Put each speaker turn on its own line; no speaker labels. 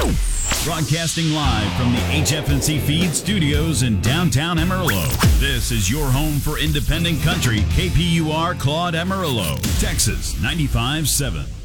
Broadcasting live from the HFNC Feed Studios in downtown Amarillo. This is your home for independent country, KPUR Claude Amarillo, Texas 95.7.